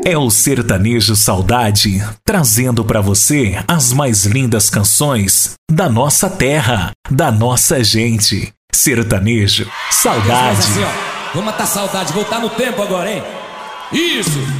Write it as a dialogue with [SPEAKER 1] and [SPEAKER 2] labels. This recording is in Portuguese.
[SPEAKER 1] É o Sertanejo Saudade, trazendo pra você as mais lindas canções da nossa terra, da nossa gente. Sertanejo Saudade.
[SPEAKER 2] Assim, ó, vou matar a saudade, voltar no tempo agora, hein? Isso!